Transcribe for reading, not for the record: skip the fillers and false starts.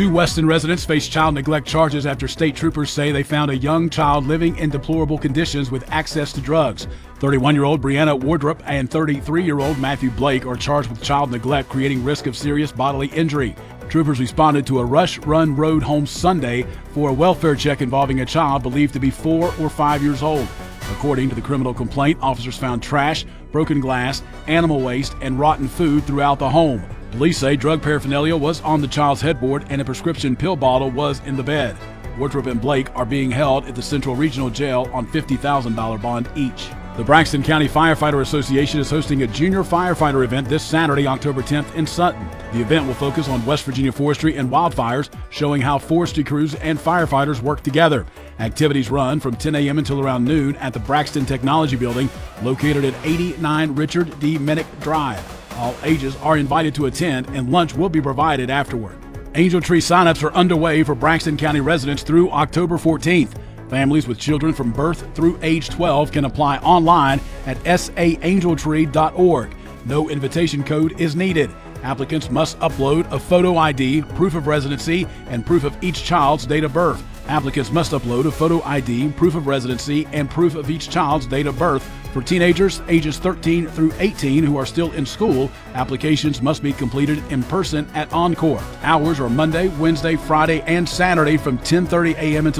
Two Weston residents face child neglect charges after state troopers say they found a young child living in deplorable conditions with access to drugs. 31-year-old Brianna Wardrop and 33-year-old Matthew Blake are charged with child neglect creating risk of serious bodily injury. Troopers responded to a Rush Run Road home Sunday for a welfare check involving a child believed to be 4 or 5 years old. According to the criminal complaint, officers found trash, broken glass, animal waste, and rotten food throughout the home. Police say drug paraphernalia was on the child's headboard and a prescription pill bottle was in the bed. Wardrop and Blake are being held at the Central Regional Jail on $50,000 bond each. The Braxton County Firefighter Association is hosting a junior firefighter event this Saturday, October 10th in Sutton. The event will focus on West Virginia forestry and wildfires, showing how forestry crews and firefighters work together. Activities run from 10 a.m. until around noon at the Braxton Technology Building, located at 89 Richard D. Minnick Drive. All ages are invited to attend, and lunch will be provided afterward. Angel Tree signups are underway for Braxton County residents through October 14th. Families with children from birth through age 12 can apply online at saangeltree.org. No invitation code is needed. Applicants must upload a photo ID, proof of residency, and proof of each child's date of birth. Applicants must upload a photo ID, proof of residency, and proof of each child's date of birth. For teenagers ages 13 through 18 who are still in school, applications must be completed in person at Encore. Hours are Monday, Wednesday, Friday, and Saturday from 10:30 a.m. until